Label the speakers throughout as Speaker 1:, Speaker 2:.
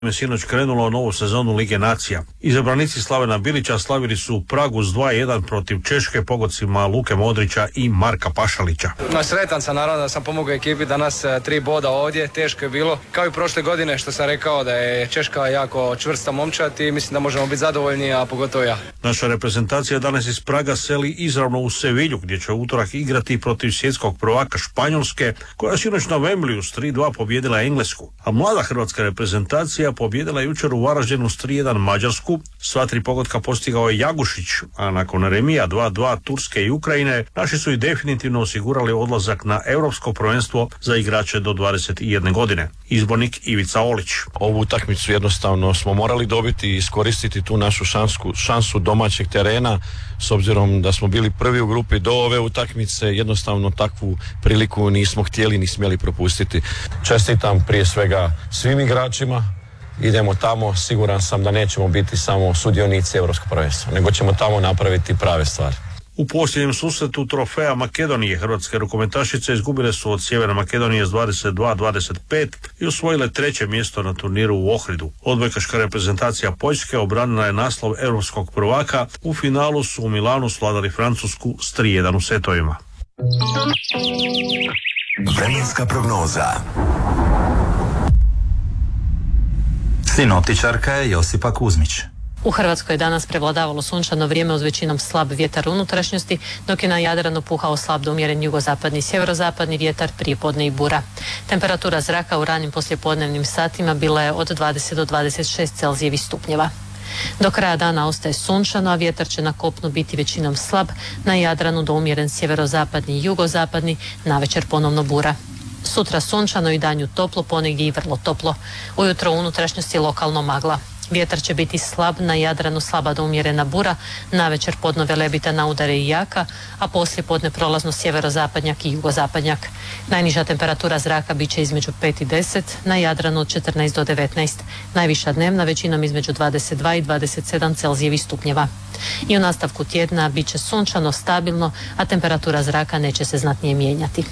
Speaker 1: sinoć krenulo novu sezonu Lige nacija. Izabranici Slavena Bilića slavili su u Pragu s 2-1 protiv Češke pogodcima Luke Modrića i Marka Pašalića.
Speaker 2: Sretan sam naravno da sam pomogao ekipi danas 3 boda ovdje, teško je bilo. Kao i prošle godine što sam rekao da je Češka jako čvrsta momčad i mislim da možemo biti zadovoljni, a pogotovo ja.
Speaker 1: Naša reprezentacija danas iz Praga seli izravno u Sevilju gdje će utorak igrati protiv svjetskog prvaka Španjolske koja sinoć na Wembleyu s 3-2 pobijedila Englesku. A mlada hrvatska reprezentacija pobijedila jučer u Varaždinu s 3-1 Mađarsku. Sva 3 pogotka postigao je Jagušić, a nakon remija 2-2 Turske i Ukrajine, naši su i definitivno osigurali odlazak na europsko prvenstvo za igrače do 21 godine. Izbornik Ivica Olić.
Speaker 3: Ovu utakmicu jednostavno smo morali dobiti i iskoristiti tu našu šansu domaćeg terena, s obzirom da smo bili prvi u grupi do ove utakmice, jednostavno takvu priliku nismo htjeli ni smjeli propustiti. Čestitam prije svega svim igračima. Idemo tamo, siguran sam da nećemo biti samo sudionici europskog prvenstva, nego ćemo tamo napraviti prave stvari.
Speaker 1: U posljednjem susretu trofeja Makedonije hrvatske rukometašice izgubile su od Sjeverne Makedonije s 22-25 i osvojile 3. mjesto na turniru u Ohridu. Odbojkaška reprezentacija Poljske obranila je naslov europskog prvaka. U finalu su u Milanu svladali Francusku s 3-1 u setovima.
Speaker 4: Vremenska prognoza. Sinoptičarka je Josipa Kuzmić.
Speaker 5: U Hrvatskoj je danas prevladavalo sunčano vrijeme uz većinom slab vjetar u unutrašnjosti, dok je na Jadranu puhao slab do umjeren jugozapadni i sjeverozapadni vjetar, prijepodne i bura. Temperatura zraka u ranim poslijepodnevnim satima bila je od 20 do 26 Celzijevih stupnjeva. Do kraja dana ostaje sunčano, a vjetar će na kopnu biti većinom slab, na Jadranu do umjeren sjeverozapadni i jugozapadni, navečer ponovno bura. Sutra sunčano i danju toplo, ponegdje i vrlo toplo. Ujutro u unutrašnjosti lokalno magla. Vjetar će biti slab, na Jadranu slaba do umjerena bura, navečer podno Velebita na udare i jaka, a poslije podne prolazno sjeverozapadnjak i jugozapadnjak. Najniža temperatura zraka bit će između 5 i 10, na Jadranu od 14 do 19. Najviša dnevna većinom između 22 i 27 Celzijevih stupnjeva. I u nastavku tjedna bit će sunčano, stabilno, a temperatura zraka neće se znatnije mijenjati.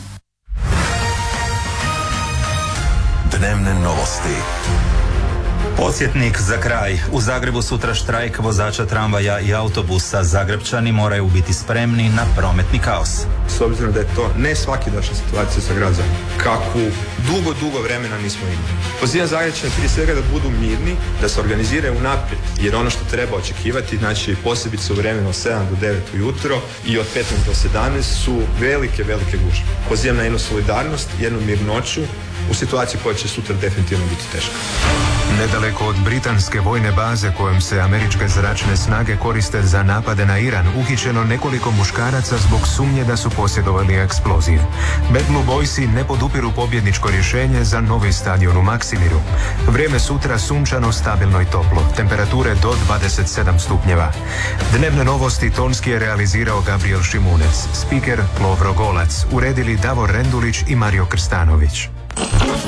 Speaker 4: Dnevne novosti. Podsjetnik za kraj. U Zagrebu sutra štrajk vozača tramvaja i autobusa. Zagrepčani moraju biti spremni na prometni kaos.
Speaker 6: S obzirom da je to ne svakidašnja situacija za grad Zagreb, kakvu dugo vremena nismo imali. Pozivam Zagrepčane prije svega da budu mirni, da se organiziraju unaprijed, jer ono što treba očekivati, znači posebice u vremenu od 7 do 9 ujutro i od 15 do 17 su velike gužve. Pozivam na jednu solidarnost, jednu mirnoću u situaciji koja će sutra definitivno biti teška.
Speaker 7: Nedaleko od britanske vojne baze kojom se američke zračne snage koriste za napade na Iran, uhićeno nekoliko muškaraca zbog sumnje da su posjedovali eksplozije. Bad Blue Boysi ne podupiru pobjedničko rješenje za novi stadion u Maksimiru. Vrijeme sutra sunčano, stabilno i toplo. Temperature do 27 stupnjeva. Dnevne novosti tonski je realizirao Gabriel Šimunec. Spiker Lovro Golac. Uredili Davor Rendulić i Mario Krstanović.